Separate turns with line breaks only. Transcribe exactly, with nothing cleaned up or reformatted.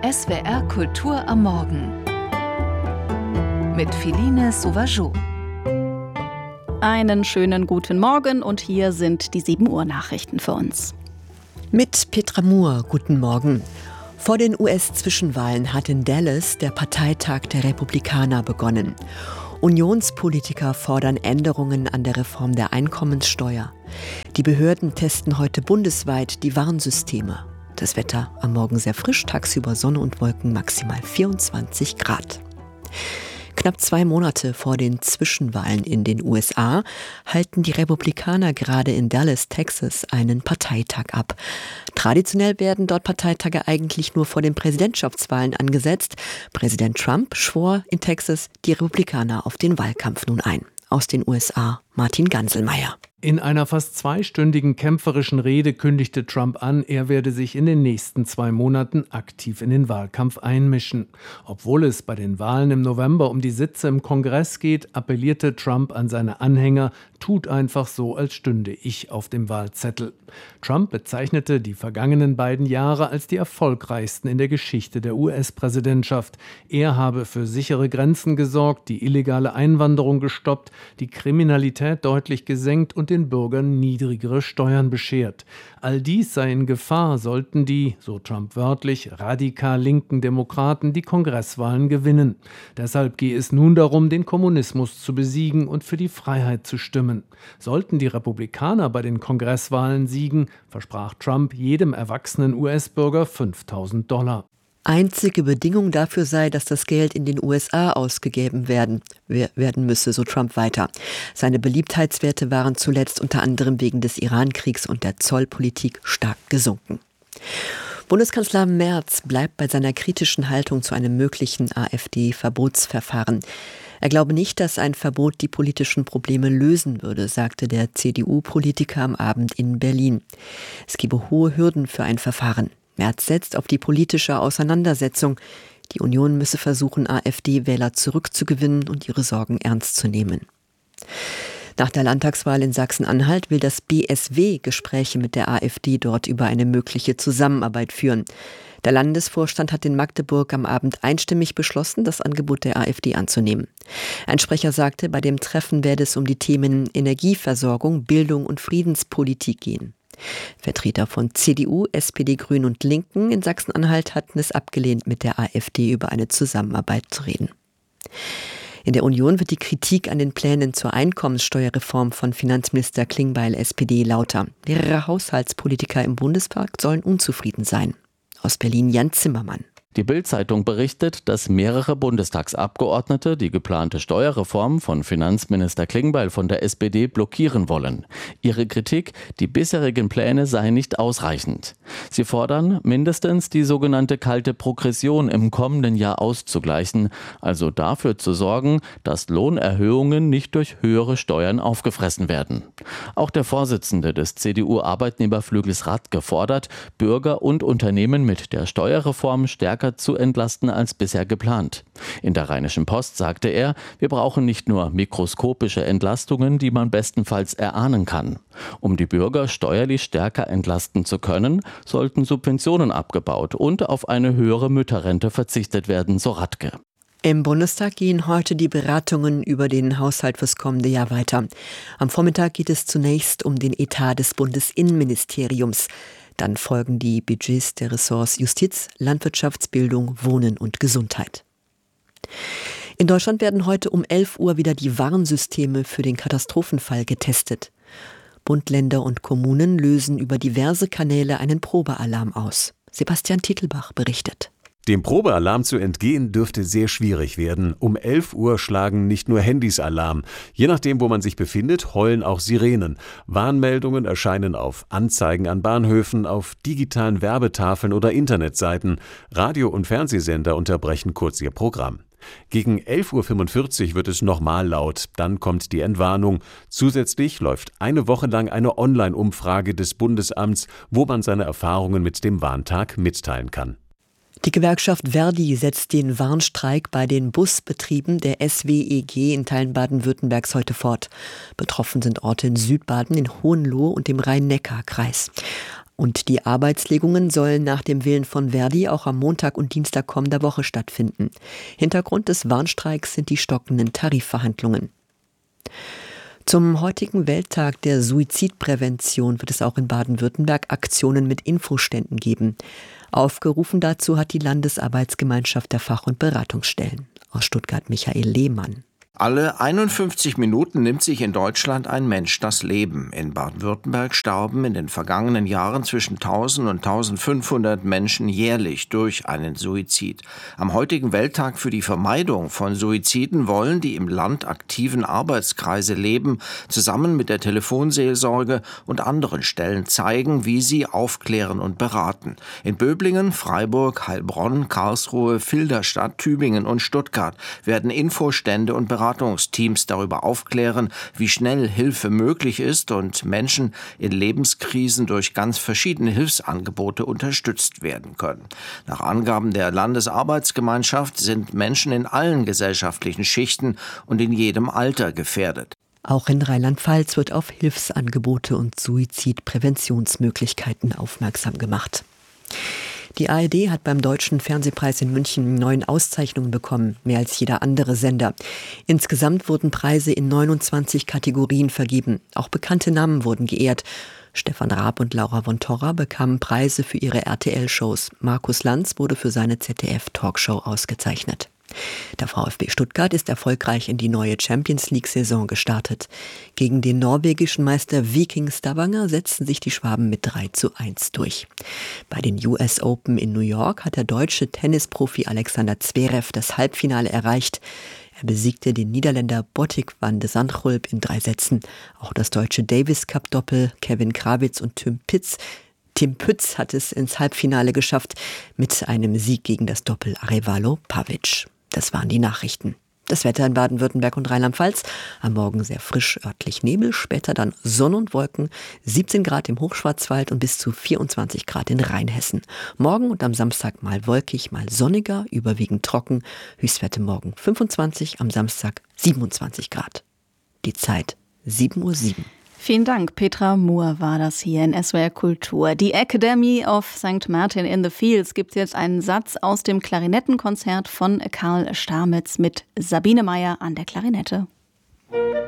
S W R Kultur am Morgen mit Philine Sauvageau.
Einen schönen guten Morgen und hier sind die sieben Uhr Nachrichten für uns.
Mit Petra Moore, guten Morgen. Vor den U S-Zwischenwahlen hat in Dallas der Parteitag der Republikaner begonnen. Unionspolitiker fordern Änderungen an der Reform der Einkommenssteuer. Die Behörden testen heute bundesweit die Warnsysteme. Das Wetter am Morgen sehr frisch, tagsüber Sonne und Wolken, maximal vierundzwanzig Grad. Knapp zwei Monate vor den Zwischenwahlen in den U S A halten die Republikaner gerade in Dallas, Texas, einen Parteitag ab. Traditionell werden dort Parteitage eigentlich nur vor den Präsidentschaftswahlen angesetzt. Präsident Trump schwor in Texas die Republikaner auf den Wahlkampf nun ein. Aus den U S A, Martin Ganselmeier.
In einer fast zweistündigen kämpferischen Rede kündigte Trump an, er werde sich in den nächsten zwei Monaten aktiv in den Wahlkampf einmischen. Obwohl es bei den Wahlen im November um die Sitze im Kongress geht, appellierte Trump an seine Anhänger, tut einfach so, als stünde ich auf dem Wahlzettel. Trump bezeichnete die vergangenen beiden Jahre als die erfolgreichsten in der Geschichte der U S-Präsidentschaft. Er habe für sichere Grenzen gesorgt, die illegale Einwanderung gestoppt, die Kriminalität deutlich gesenkt und den Bürgern niedrigere Steuern beschert. All dies sei in Gefahr, sollten die, so Trump wörtlich, radikal linken Demokraten die Kongresswahlen gewinnen. Deshalb gehe es nun darum, den Kommunismus zu besiegen und für die Freiheit zu stimmen. Sollten die Republikaner bei den Kongresswahlen siegen, versprach Trump jedem erwachsenen U S-Bürger fünftausend Dollar.
Einzige Bedingung dafür sei, dass das Geld in den U S A ausgegeben werden, werden müsse, so Trump weiter. Seine Beliebtheitswerte waren zuletzt unter anderem wegen des Iran-Kriegs und der Zollpolitik stark gesunken. Bundeskanzler Merz bleibt bei seiner kritischen Haltung zu einem möglichen AfD-Verbotsverfahren. Er glaube nicht, dass ein Verbot die politischen Probleme lösen würde, sagte der C D U-Politiker am Abend in Berlin. Es gebe hohe Hürden für ein Verfahren. Merz setzt auf die politische Auseinandersetzung. Die Union müsse versuchen, AfD-Wähler zurückzugewinnen und ihre Sorgen ernst zu nehmen. Nach der Landtagswahl in Sachsen-Anhalt will das B S W Gespräche mit der AfD dort über eine mögliche Zusammenarbeit führen. Der Landesvorstand hat in Magdeburg am Abend einstimmig beschlossen, das Angebot der AfD anzunehmen. Ein Sprecher sagte, bei dem Treffen werde es um die Themen Energieversorgung, Bildung und Friedenspolitik gehen. Vertreter von C D U, S P D, Grünen und Linken in Sachsen-Anhalt hatten es abgelehnt, mit der AfD über eine Zusammenarbeit zu reden. In der Union wird die Kritik an den Plänen zur Einkommenssteuerreform von Finanzminister Klingbeil S P D lauter. Mehrere Haushaltspolitiker im Bundestag sollen unzufrieden sein. Aus Berlin Jan Zimmermann.
Die Bild-Zeitung berichtet, dass mehrere Bundestagsabgeordnete die geplante Steuerreform von Finanzminister Klingbeil von der S P D blockieren wollen. Ihre Kritik, die bisherigen Pläne seien nicht ausreichend. Sie fordern, mindestens die sogenannte kalte Progression im kommenden Jahr auszugleichen, also dafür zu sorgen, dass Lohnerhöhungen nicht durch höhere Steuern aufgefressen werden. Auch der Vorsitzende des C D U-Arbeitnehmerflügels Radke fordert, Bürger und Unternehmen mit der Steuerreform stärker zu entlasten als bisher geplant. In der Rheinischen Post sagte er, wir brauchen nicht nur mikroskopische Entlastungen, die man bestenfalls erahnen kann. Um die Bürger steuerlich stärker entlasten zu können, sollten Subventionen abgebaut und auf eine höhere Mütterrente verzichtet werden, so Radke.
Im Bundestag gehen heute die Beratungen über den Haushalt fürs kommende Jahr weiter. Am Vormittag geht es zunächst um den Etat des Bundesinnenministeriums. Dann folgen die Budgets der Ressorts Justiz, Landwirtschaftsbildung, Wohnen und Gesundheit. In Deutschland werden heute um elf Uhr wieder die Warnsysteme für den Katastrophenfall getestet. Bund, Länder und Kommunen lösen über diverse Kanäle einen Probealarm aus. Sebastian Titelbach berichtet.
Dem Probealarm zu entgehen dürfte sehr schwierig werden. Um elf Uhr schlagen nicht nur Handys Alarm. Je nachdem, wo man sich befindet, heulen auch Sirenen. Warnmeldungen erscheinen auf Anzeigen an Bahnhöfen, auf digitalen Werbetafeln oder Internetseiten. Radio- und Fernsehsender unterbrechen kurz ihr Programm. Gegen elf Uhr fünfundvierzig wird es nochmal laut, dann kommt die Entwarnung. Zusätzlich läuft eine Woche lang eine Online-Umfrage des Bundesamts, wo man seine Erfahrungen mit dem Warntag mitteilen kann.
Die Gewerkschaft Verdi setzt den Warnstreik bei den Busbetrieben der S W E G in Teilen Baden-Württembergs heute fort. Betroffen sind Orte in Südbaden, in Hohenlohe und dem Rhein-Neckar-Kreis. Und die Arbeitslegungen sollen nach dem Willen von Verdi auch am Montag und Dienstag kommender Woche stattfinden. Hintergrund des Warnstreiks sind die stockenden Tarifverhandlungen. Zum heutigen Welttag der Suizidprävention wird es auch in Baden-Württemberg Aktionen mit Infoständen geben. Aufgerufen dazu hat die Landesarbeitsgemeinschaft der Fach- und Beratungsstellen. Aus Stuttgart Michael Lehmann.
Alle einundfünfzig Minuten nimmt sich in Deutschland ein Mensch das Leben. In Baden-Württemberg starben in den vergangenen Jahren zwischen tausend und eintausendfünfhundert Menschen jährlich durch einen Suizid. Am heutigen Welttag für die Vermeidung von Suiziden wollen die im Land aktiven Arbeitskreise Leben zusammen mit der Telefonseelsorge und anderen Stellen zeigen, wie sie aufklären und beraten. In Böblingen, Freiburg, Heilbronn, Karlsruhe, Filderstadt, Tübingen und Stuttgart werden Infostände und Beratungsteams darüber aufklären, wie schnell Hilfe möglich ist und Menschen in Lebenskrisen durch ganz verschiedene Hilfsangebote unterstützt werden können. Nach Angaben der Landesarbeitsgemeinschaft sind Menschen in allen gesellschaftlichen Schichten und in jedem Alter gefährdet.
Auch in Rheinland-Pfalz wird auf Hilfsangebote und Suizidpräventionsmöglichkeiten aufmerksam gemacht. Die A R D hat beim Deutschen Fernsehpreis in München neun Auszeichnungen bekommen, mehr als jeder andere Sender. Insgesamt wurden Preise in neunundzwanzig Kategorien vergeben. Auch bekannte Namen wurden geehrt. Stefan Raab und Laura von Torra bekamen Preise für ihre R T L-Shows. Markus Lanz wurde für seine Z D F-Talkshow ausgezeichnet. Der VfB Stuttgart ist erfolgreich in die neue Champions-League-Saison gestartet. Gegen den norwegischen Meister Viking Stavanger setzten sich die Schwaben mit drei zu eins durch. Bei den U S Open in New York hat der deutsche Tennisprofi Alexander Zverev das Halbfinale erreicht. Er besiegte den Niederländer Botic van de Zandschulp in drei Sätzen. Auch das deutsche Davis-Cup-Doppel Kevin Krawitz und Tim Pitz Tim Pütz hat es ins Halbfinale geschafft mit einem Sieg gegen das Doppel Arevalo-Pavic. Das waren die Nachrichten. Das Wetter in Baden-Württemberg und Rheinland-Pfalz. Am Morgen sehr frisch, örtlich Nebel, später dann Sonne und Wolken, siebzehn Grad im Hochschwarzwald und bis zu vierundzwanzig Grad in Rheinhessen. Morgen und am Samstag mal wolkig, mal sonniger, überwiegend trocken. Höchstwerte morgen fünfundzwanzig, am Samstag siebenundzwanzig Grad. Die Zeit sieben Uhr sieben.
Vielen Dank, Petra Mohr war das hier in S W R Kultur. Die Academy of Sankt Martin in the Fields gibt jetzt einen Satz aus dem Klarinettenkonzert von Karl Stamitz mit Sabine Meyer an der Klarinette.